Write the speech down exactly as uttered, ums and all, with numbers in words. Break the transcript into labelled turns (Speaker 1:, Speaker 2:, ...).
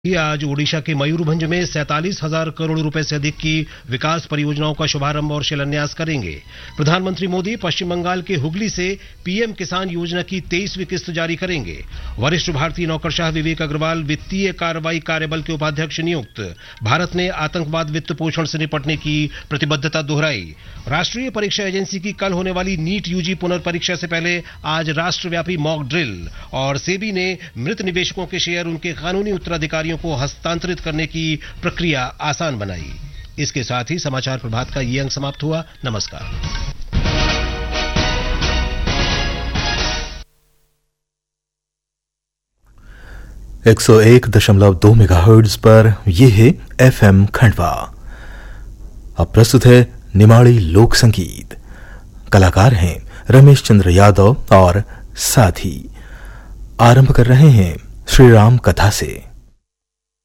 Speaker 1: आज ओडिशा के मयूरभंज में सैंतालीस हजार करोड़ रुपए से अधिक की विकास परियोजनाओं का शुभारंभ और शिलान्यास करेंगे। प्रधानमंत्री मोदी पश्चिम बंगाल के हुगली से पीएम किसान योजना की तेईसवीं किस्त जारी करेंगे। वरिष्ठ भारतीय नौकरशाह विवेक अग्रवाल वित्तीय कार्रवाई कार्यबल के उपाध्यक्ष नियुक्त। भारत ने आतंकवाद वित्त पोषण से निपटने की प्रतिबद्धता दोहराई। राष्ट्रीय परीक्षा एजेंसी की कल होने वाली नीट यूजी पुनर्परीक्षा से पहले आज राष्ट्रव्यापी मॉक ड्रिल और सेबी ने मृत निवेशकों के शेयर उनके कानूनी उत्तराधिकारियों को हस्तांतरित करने की प्रक्रिया आसान बनाई। इसके साथ ही समाचार प्रभात का ये अंक समाप्त हुआ। नमस्कार।
Speaker 2: एक सौ एक दशमलव दो मेगाहर्ट्ज पर यह है एफएम खंडवा। अब प्रस्तुत है निमाड़ी लोक संगीत। कलाकार हैं रमेश चंद्र यादव और साथी। आरंभ कर रहे हैं श्री राम कथा से।